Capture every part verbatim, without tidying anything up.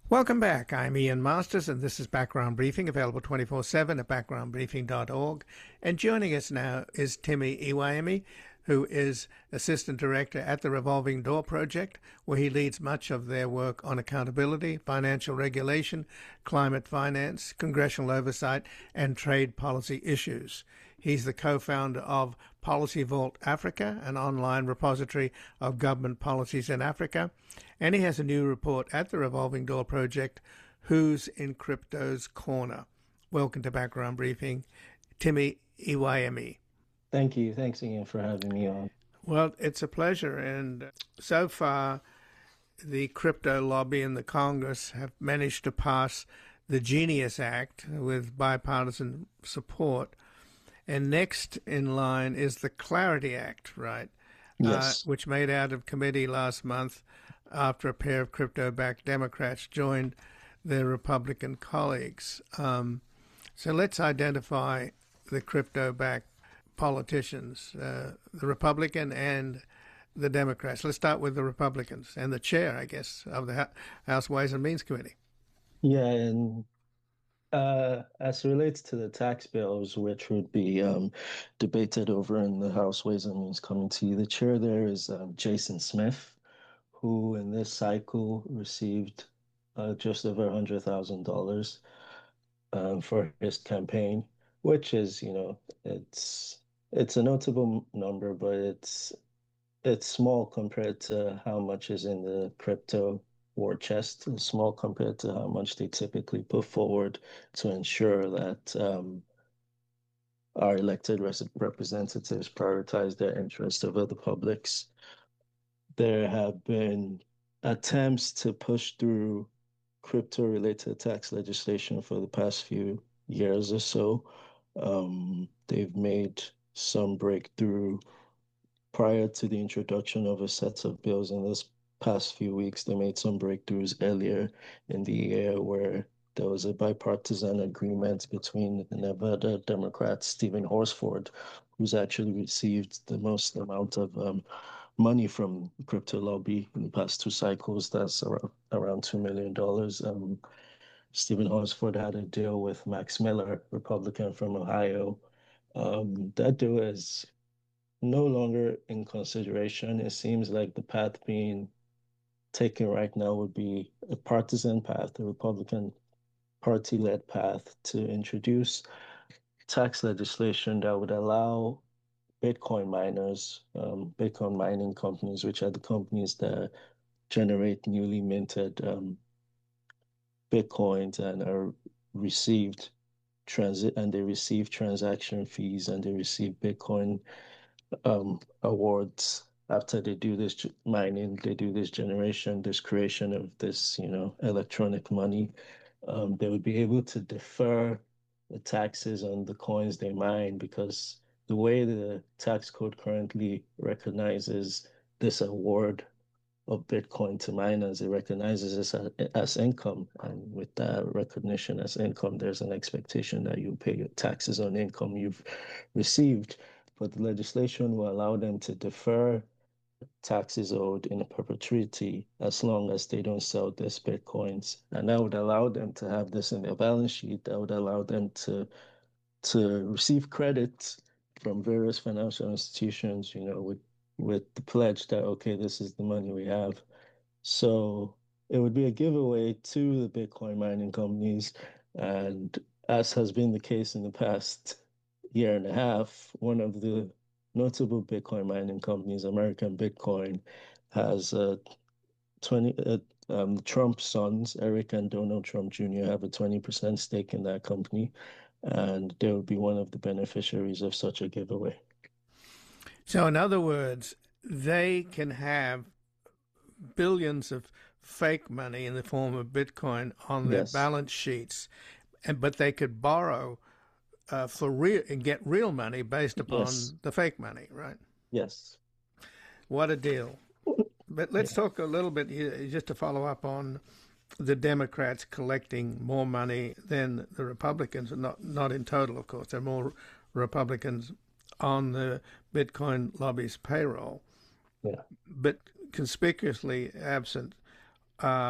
Welcome back. I'm Ian Masters, and this is Background Briefing, available twenty-four seven at background briefing dot org. And joining us now is Timi Iwayemi, who is Assistant Director at the Revolving Door Project, where he leads much of their work on accountability, financial regulation, climate finance, congressional oversight, and trade policy issues. He's the co-founder of Policy Vault Africa, an online repository of government policies in Africa. And he has a new report at the Revolving Door Project, Who's in Crypto's Corner? Welcome to Background Briefing, Timi Iwayemi. Thank you. Thanks again for having me on. Well, it's a pleasure. And so far, the crypto lobby and the Congress have managed to pass the Genius Act with bipartisan support. And next in line is the Clarity Act, right? Yes. Uh, which made out of committee last month after a pair of crypto-backed Democrats joined their Republican colleagues. Um, so let's identify the crypto-backed politicians, uh, the Republican and the Democrats. Let's start with the Republicans and the chair, I guess, of the House Ways and Means Committee. Yeah, and uh, as it relates to the tax bills, which would be um, debated over in the House Ways and Means Committee, the chair there is um, Jason Smith, who in this cycle received uh, just over one hundred thousand dollars um, for his campaign, which is, you know, it's it's a notable number, but it's it's small compared to how much is in the crypto war chest. It's small compared to how much they typically put forward to ensure that um, our elected representatives prioritize their interests over the public's. There have been attempts to push through crypto-related tax legislation for the past few years or so. Um, they've made some breakthrough prior to the introduction of a set of bills in this past few weeks. They made some breakthroughs earlier in the year where there was a bipartisan agreement between the Nevada Democrat Stephen Horsford, who's actually received the most amount of um, money from the crypto lobby in the past two cycles. That's around, around two million dollars. Um, Stephen Horsford had a deal with Max Miller, Republican from Ohio. Um, that deal is no longer in consideration. It seems like the path being taken right now would be a partisan path, a Republican party-led path to introduce tax legislation that would allow Bitcoin miners, um, Bitcoin mining companies, which are the companies that generate newly minted um, Bitcoins and are received transit and they receive transaction fees and they receive Bitcoin um, awards after they do this mining, they do this generation, this creation of this, you know, electronic money. Um, they would be able to defer the taxes on the coins they mine because the way the tax code currently recognizes this award of Bitcoin to miners, it recognizes this as, as income. And with that recognition as income, there's an expectation that you pay your taxes on income you've received. But the legislation will allow them to defer taxes owed in perpetuity as long as they don't sell these Bitcoins. And that would allow them to have this in their balance sheet. That would allow them to to receive credit from various financial institutions, you know, with with the pledge that, okay, this is the money we have. So it would be a giveaway to the Bitcoin mining companies. And as has been the case in the past year and a half, one of the notable Bitcoin mining companies, American Bitcoin, has uh, twenty, uh, um, Trump's sons, Eric and Donald Trump Junior, have a twenty percent stake in that company, and they would be one of the beneficiaries of such a giveaway. So, in other words, they can have billions of fake money in the form of Bitcoin on their Yes, balance sheets, and but they could borrow uh, for real and get real money based yes, upon the fake money, right? yes. What a deal! But let's Yeah. talk a little bit here, just to follow up on the Democrats collecting more money than the Republicans. Not not in total, of course. There are more Republicans on the Bitcoin lobby's payroll, Yeah. but conspicuously absent uh,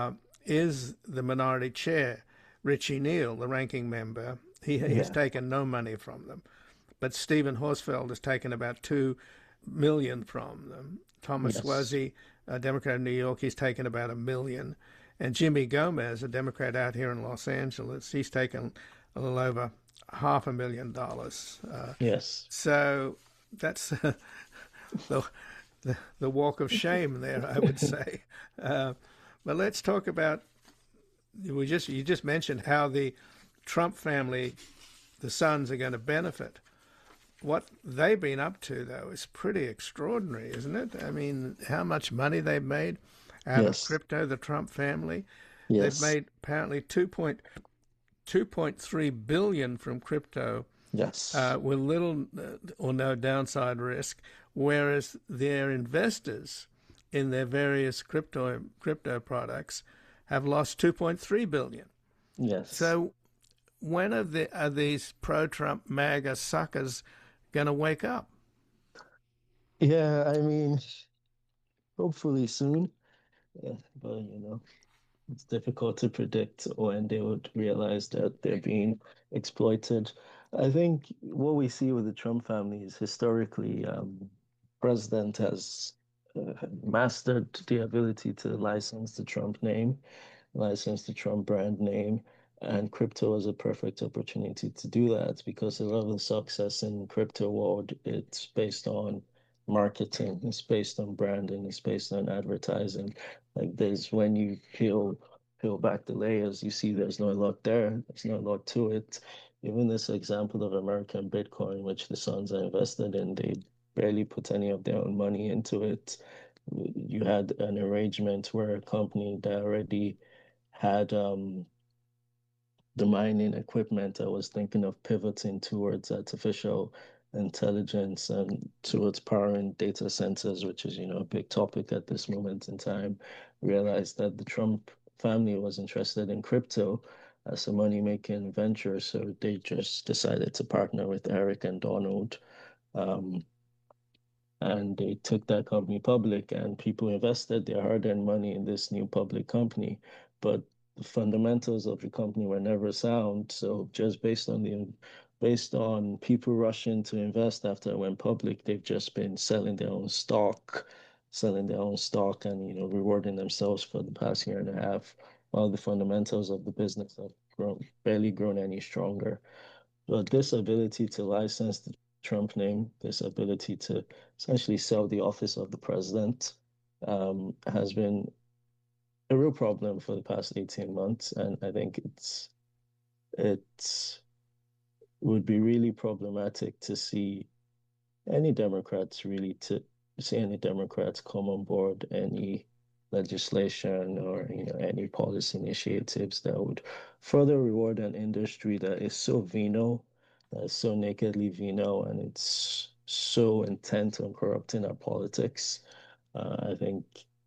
is the minority chair, Richie Neal, the ranking member. He, he's Yeah. taken no money from them. But Stephen Horsfeld has taken about two million from them. Thomas Yes. Suozzi, a Democrat in New York, he's taken about a million. And Jimmy Gomez, a Democrat out here in Los Angeles, he's taken a little over half a million dollars. Uh, Yes. so that's uh, the, the the walk of shame there, I would say. Uh, but let's talk about we just you just mentioned how the Trump family, the sons, are going to benefit. What they've been up to, though, is pretty extraordinary, isn't it? I mean, how much money they've made out of Yes. crypto, the Trump family. They've Yes. made apparently two point two point three billion from crypto Yes. uh, with little uh, or no downside risk, whereas their investors in their various crypto crypto products have lost two point three billion. Yes. So when are, the, are these pro-Trump MAGA suckers going to wake up? Yeah, I mean, hopefully soon. Yeah, but you know, it's difficult to predict when they would realize that they're being exploited. I think what we see with the Trump family is historically, um, president has uh, mastered the ability to license the Trump name, license the Trump brand name, and crypto is a perfect opportunity to do that because a lot of the success in crypto world, it's based on marketing, it's based on branding, it's based on advertising. Like there's when you peel peel back the layers, you see there's no lot there, there's no lot to it. Even this example of American Bitcoin, which the sons are invested in, they barely put any of their own money into it. You had an arrangement where a company that already had um, the mining equipment. I was thinking of pivoting towards artificial intelligence and towards powering data centers, which is, you know, a big topic at this moment in time. Realized that the Trump family was interested in crypto as a money-making venture, so they just decided to partner with Eric and Donald. Um, and they took that company public, and people invested their hard-earned money in this new public company. But the fundamentals of the company were never sound. So just based on the based on people rushing to invest after it went public, they've just been selling their own stock, selling their own stock, and you know rewarding themselves for the past year and a half, while the fundamentals of the business have grown barely grown any stronger. But this ability to license the Trump name, this ability to essentially sell the office of the president, um, has been a real problem for the past eighteen months. And I think it's it would be really problematic to see any Democrats really to see any Democrats come on board any legislation or you know any policy initiatives that would further reward an industry that is so venal, that is so nakedly venal, and it's so intent on corrupting our politics. Uh, I think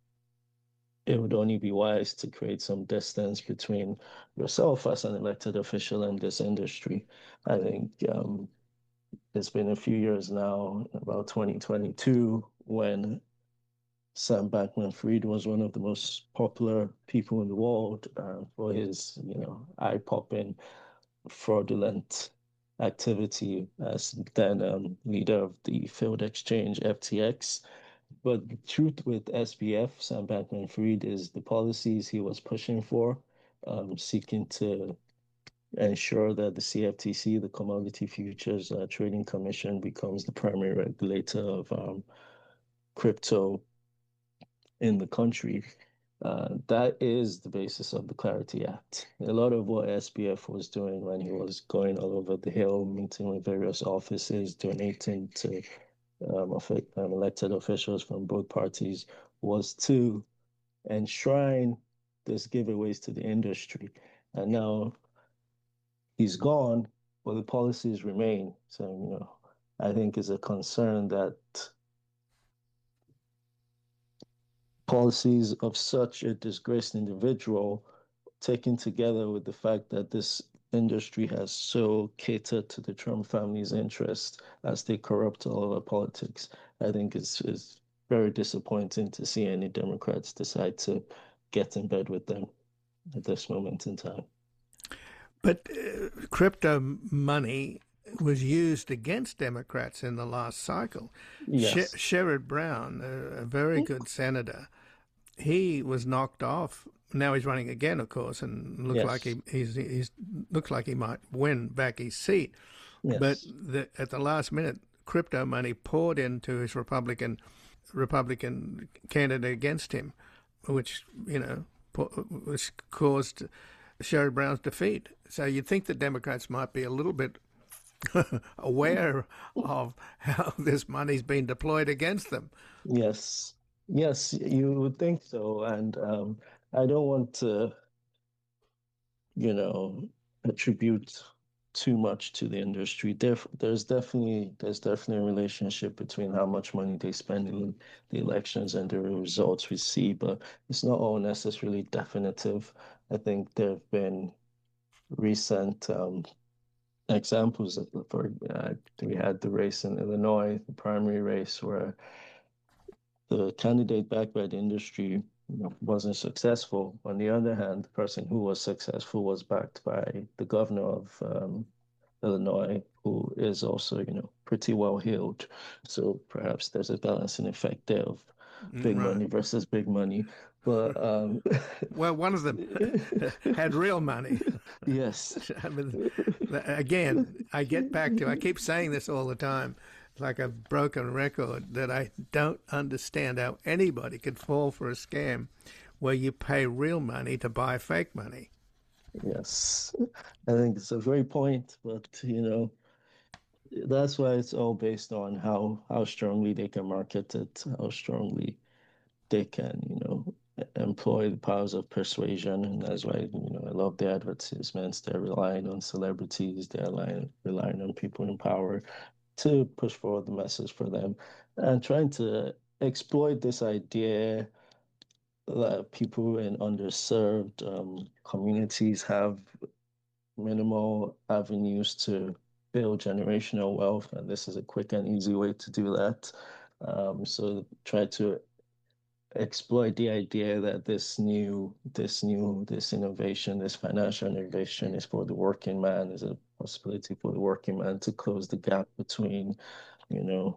it would only be wise to create some distance between yourself as an elected official and this industry. I think um, it's been a few years now, about twenty twenty-two, when Sam Bankman-Fried was one of the most popular people in the world uh, for his, you know, eye-popping, fraudulent activity as then um, leader of the failed exchange F T X. But the truth with S B F, Sam Bankman-Fried, is the policies he was pushing for, um, seeking to ensure that the C F T C, the Commodity Futures uh, Trading Commission, becomes the primary regulator of um, crypto in the country. Uh, that is the basis of the Clarity Act. A lot of what S B F was doing when he was going all over the hill, meeting with various offices, donating to um, um, elected officials from both parties, was to enshrine these giveaways to the industry. And now he's gone, but the policies remain. So, you know, I think it's a concern that policies of such a disgraced individual, taken together with the fact that this industry has so catered to the Trump family's interest as they corrupt all of our politics, I think it's, it's very disappointing to see any Democrats decide to get in bed with them. at this moment in time. But uh, crypto money was used against Democrats in the last cycle. Sher- Yes. Sherrod Brown, a, a very good senator, he was knocked off. Now he's running again, of course, and looks like Yes. he he's, he's looks like he might win back his seat. But Yes. the, at the last minute, crypto money poured into his Republican Republican candidate against him, which you know which caused Sherrod Brown's defeat. So you'd think the Democrats might be a little bit aware of how this money's been deployed against them. Yes. Yes, you would think so. And um, I don't want to, you know, attribute too much to the industry. There, there's definitely there's definitely a relationship between how much money they spend in the elections and the results we see, but it's not all necessarily definitive. I think there have been recent um, examples of, for uh, we had the race in Illinois, the primary race where the candidate backed by the industry, you know, wasn't successful. On the other hand, the person who was successful was backed by the governor of um, Illinois, who is also, you know, pretty well heeled. So perhaps there's a balancing effect there of big Right. money versus big money. But um, Well, one of them had real money. yes. I mean, again, I get back to, I keep saying this all the time, like a broken record, that I don't understand how anybody could fall for a scam where you pay real money to buy fake money. Yes, I think it's a very point, but you know, that's why it's all based on how how strongly they can market it, how strongly they can, you know, employ the powers of persuasion. And that's why, you know, I love the advertisements. They're relying on celebrities, they're relying relying on people in power to push forward the message for them and trying to exploit this idea that people in underserved um, communities have minimal avenues to build generational wealth, and this is a quick and easy way to do that. Um, so try to exploit the idea that this new, this new, this innovation, this financial innovation is for the working man, is a possibility for the working man to close the gap between, you know,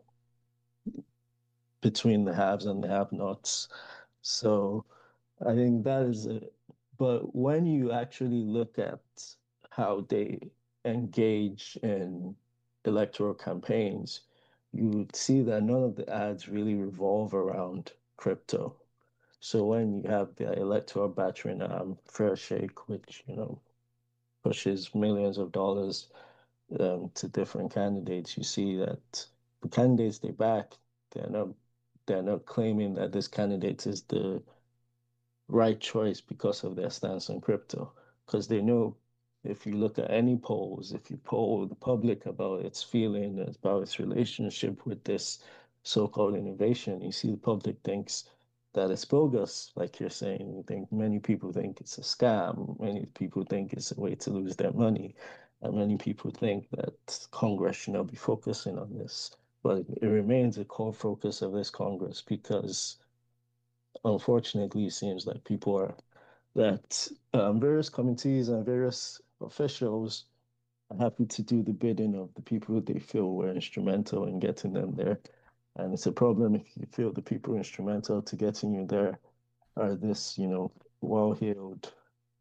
between the haves and the have-nots. So I think that is it. But when you actually look at how they engage in electoral campaigns, you would see that none of the ads really revolve around crypto. So when you have the electoral battering ram, Fairshake, which, you know, pushes millions of dollars um, to different candidates, you see that the candidates they back, they're not they're not claiming that this candidate is the right choice because of their stance on crypto. Because they know if you look at any polls, if you poll the public about its feeling, about its relationship with this so-called innovation, you see the public thinks that it's bogus, like you're saying. You think many people think it's a scam, many people think it's a way to lose their money, and many people think that Congress should not be focusing on this. But it remains a core focus of this Congress because unfortunately, it seems like people are that um, various committees and various officials are happy to do the bidding of the people they feel were instrumental in getting them there. And it's a problem if you feel the people instrumental to getting you there are this, you know, well-heeled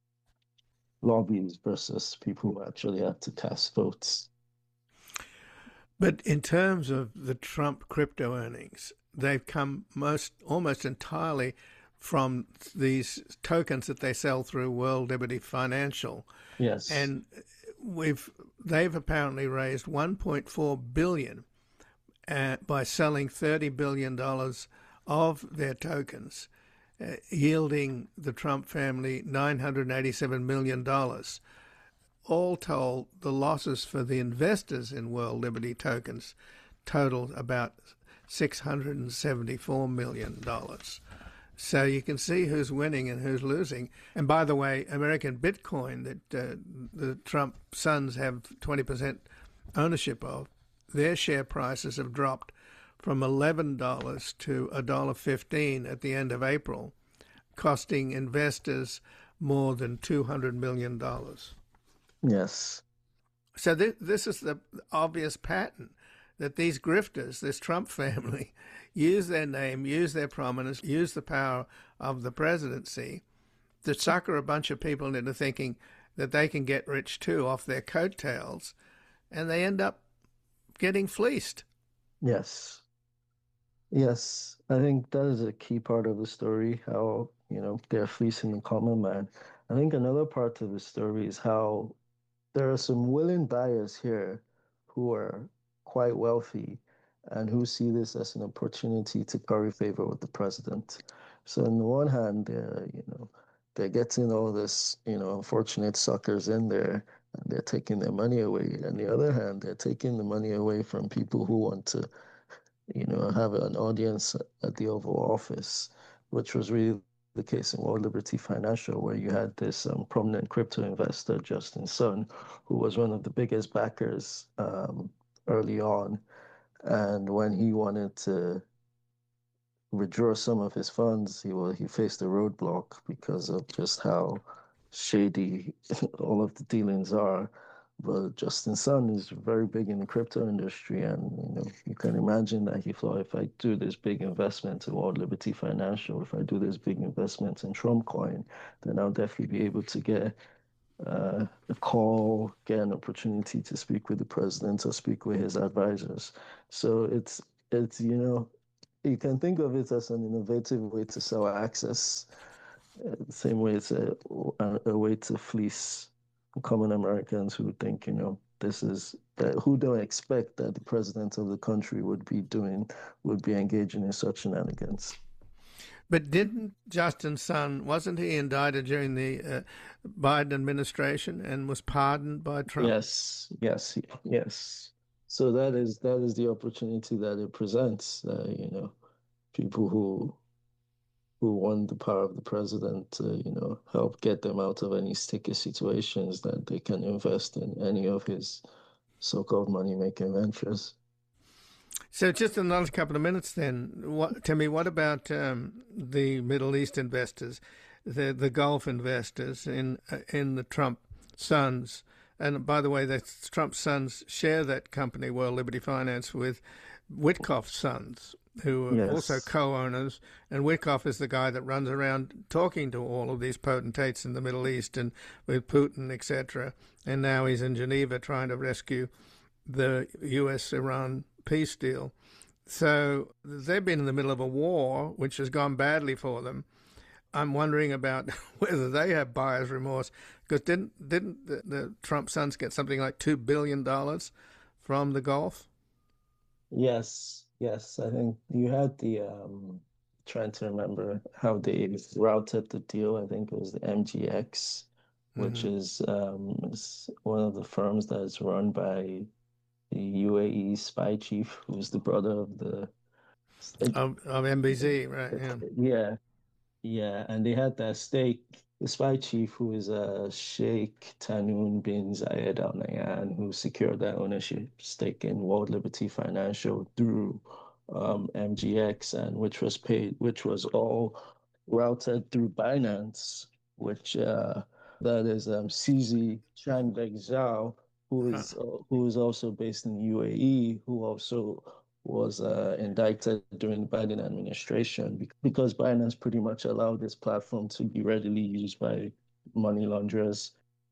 lobbies versus people who actually have to cast votes. But in terms of the Trump crypto earnings, they've come most almost entirely from these tokens that they sell through World Liberty Financial, Yes. and we've they've apparently raised one point four billion uh, by selling thirty billion dollars of their tokens, uh, yielding the Trump family nine hundred eighty-seven million dollars. All told, the losses for the investors in World Liberty tokens totaled about six hundred seventy-four million dollars. So you can see who's winning and who's losing. And by the way, American Bitcoin, that uh, the Trump sons have twenty percent ownership of, their share prices have dropped from eleven dollars to one dollar fifteen at the end of April, costing investors more than two hundred million dollars. Yes. So th- this is the obvious pattern, that these grifters, this Trump family, use their name, use their prominence, use the power of the presidency to sucker a bunch of people into thinking that they can get rich too off their coattails, and they end up getting fleeced. Yes. Yes. I think that is a key part of the story, how, you know, they're fleecing the common man. I think another part of the story is how there are some willing buyers here who are quite wealthy and who see this as an opportunity to curry favor with the president. So on the one hand, they're, you know, they're getting all this, you know, unfortunate suckers in there, and they're taking their money away. On the other hand, they're taking the money away from people who want to, you know, have an audience at the Oval Office, which was really the case in World Liberty Financial, where you had this um, prominent crypto investor, Justin Sun, who was one of the biggest backers um, early on. And when he wanted to withdraw some of his funds, he was, he faced a roadblock because of just how shady all of the dealings are. But Justin Sun is very big in the crypto industry, and you know, you can imagine that he thought, if I do this big investment in World Liberty Financial, if I do this big investment in Trump Coin, then I'll definitely be able to get uh, a call, get an opportunity to speak with the president or speak with his advisors. So it's it's you know, you can think of it as an innovative way to sell access, uh, the same way it's a, a, a way to fleece common Americans who think, you know, this is, uh, who don't expect that the president of the country would be doing, would be engaging in such shenanigans. But didn't Justin Sun, wasn't he indicted during the uh, Biden administration and was pardoned by Trump? Yes, yes, yes. So that is that is the opportunity that it presents. Uh, you know, people who who want the power of the president to, you know, help get them out of any sticky situations, that they can invest in any of his so-called money-making ventures. So just another couple of minutes then. What, tell me, what about um, the Middle East investors, the the Gulf investors in uh, in the Trump Sons? And by the way, the Trump Sons share that company, World Liberty Finance, with Witkoff's sons, who are yes. also co-owners. And Witkoff is the guy that runs around talking to all of these potentates in the Middle East and with Putin, et cetera. And now he's in Geneva trying to rescue the U S Iran peace deal. So they've been in the middle of a war, which has gone badly for them. I'm wondering about whether they have buyer's remorse, because didn't didn't the, the Trump Sons get something like two billion dollars from the Gulf? Yes, yes. I think you had the, um, trying to remember how they routed the deal. I think it was the M G X, which mm-hmm. is, um, is one of the firms that is run by the U A E spy chief, who's the brother of the... Of, of M B Z, right, yeah. Yeah. Yeah, and they had that stake, the spy chief, who is uh, Sheikh Tanoon bin Zayed Al Nahyan, who secured that ownership stake in World Liberty Financial through um, M G X, and which was paid, which was all routed through Binance, which uh, that is um, C Z Changbek Zhao, who is huh. uh, who is also based in the U A E, who also was uh, indicted during the Biden administration, because Binance pretty much allowed this platform to be readily used by money launderers.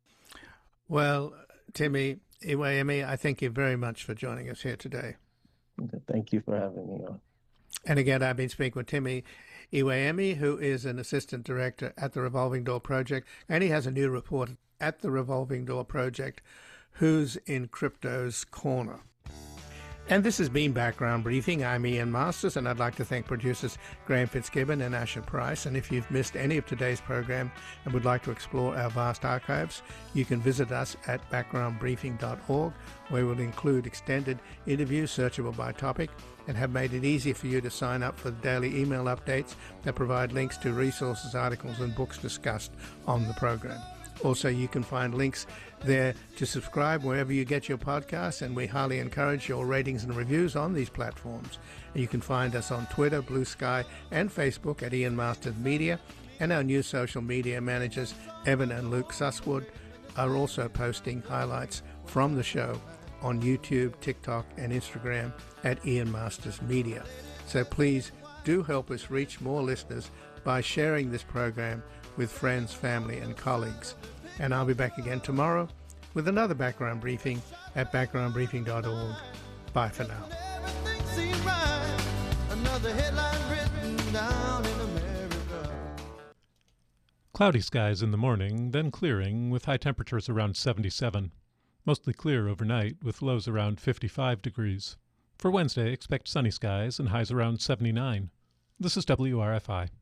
Well, Timmy Iweemi, I thank you very much for joining us here today. Thank you for having me on. And again, I've been speaking with Timmy Iweemi, who is an assistant director at the Revolving Door Project, and he has a new report at the Revolving Door Project, Who's in Crypto's Corner. And this has been Background Briefing. I'm Ian Masters, and I'd like to thank producers Graham Fitzgibbon and Asher Price. And if you've missed any of today's program and would like to explore our vast archives, you can visit us at background briefing dot org, where we'll include extended interviews searchable by topic and have made it easy for you to sign up for the daily email updates that provide links to resources, articles, and books discussed on the program. Also, you can find links there to subscribe wherever you get your podcasts, and we highly encourage your ratings and reviews on these platforms. You can find us on Twitter, Blue Sky, and Facebook at Ian Masters Media, and our new social media managers, Evan and Luke Susswood, are also posting highlights from the show on YouTube, TikTok, and Instagram at Ian Masters Media. So please do help us reach more listeners by sharing this program with friends, family, and colleagues. And I'll be back again tomorrow with another background briefing at background briefing dot org. Bye for now. Everything seems right. Another headline written down in America. Cloudy skies in the morning, then clearing with high temperatures around seventy-seven. Mostly clear overnight with lows around fifty-five degrees. For Wednesday, expect sunny skies and highs around seventy-nine. This is W R F I.